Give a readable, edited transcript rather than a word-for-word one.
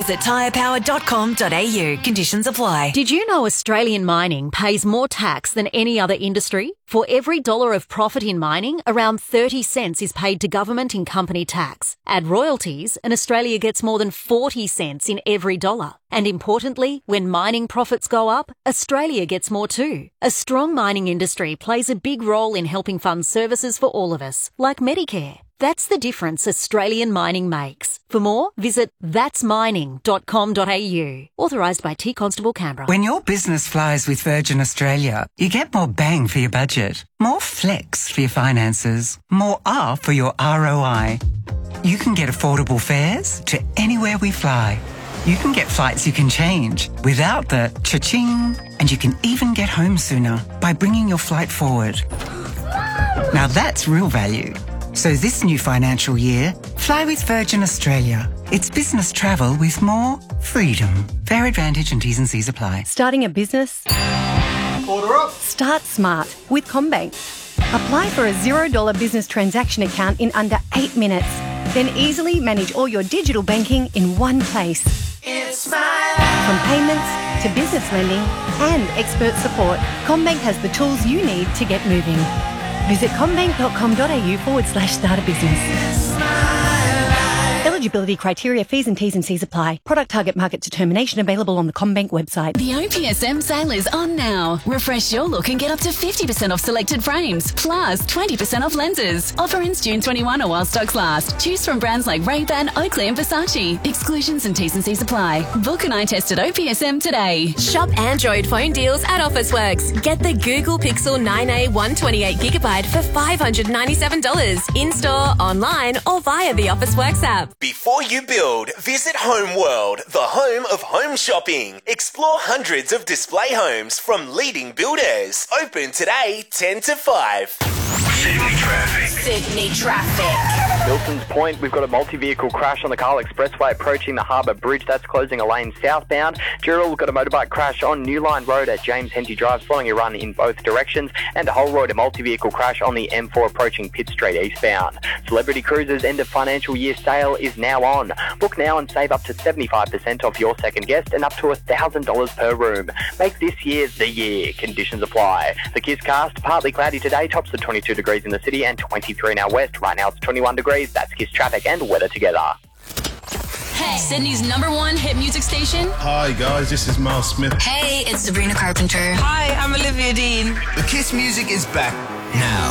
Visit tyrepower.com.au. Conditions apply. Did you know Australian mining pays more tax than any other industry? For every dollar of profit in mining, around 30 cents is paid to government in company tax. Add royalties, and Australia gets more than 40 cents in every dollar. And importantly, when mining profits go up, Australia gets more too. A strong mining industry plays a big role in helping fund services for all of us, like Medicare. That's the difference Australian mining makes. For more, visit thatsmining.com.au. Authorised by T Constable Canberra. When your business flies with Virgin Australia, you get more bang for your budget, more flex for your finances, more R for your ROI. You can get affordable fares to anywhere we fly. You can get flights you can change without the cha-ching, and you can even get home sooner by bringing your flight forward. Now that's real value. So this new financial year, fly with Virgin Australia. It's business travel with more freedom. Fare advantage and T's and C's apply. Starting a business? Order up. Start smart with CommBank. Apply for a $0 business transaction account in under 8 minutes. Then easily manage all your digital banking in one place. It's my life. From payments to business lending and expert support, CommBank has the tools you need to get moving. Visit commbank.com.au/start a business. Eligibility criteria, fees and T's and C's apply. Product target market determination available on the CommBank website. The OPSM sale is on now. Refresh your look and get up to 50% off selected frames, plus 20% off lenses. Offer ends June 21 or while stocks last. Choose from brands like Ray-Ban, Oakley and Versace. Exclusions and T's and C's apply. Book an eye test at OPSM today. Shop Android phone deals at Officeworks. Get the Google Pixel 9a 128GB for $597. In-store, online or via the Officeworks app. Before you build, visit Home World, the home of home shopping. Explore hundreds of display homes from leading builders. Open today, 10 to 5. Sydney traffic. Milton's Point, we've got a multi-vehicle crash on the Carl Expressway approaching the Harbour Bridge. That's closing a lane southbound. Dural, we've got a motorbike crash on New Line Road at James Henty Drive, slowing a run in both directions. And a Hull Road, a multi-vehicle crash on the M4 approaching Pitt Street eastbound. Celebrity Cruises' end of financial year sale is now on. Book now and save up to 75% off your second guest and up to $1,000 per room. Make this year the year. Conditions apply. The Kiss Cast, partly cloudy today, tops at 22 degrees in the city and 23 in our west. Right now it's 21 degrees. That's Kiss traffic and weather together. Hey, Sydney's #1 hit music station. Hi guys, this is Miles Smith. Hey, it's Sabrina Carpenter. Hi, I'm Olivia Dean. The Kiss music is back now.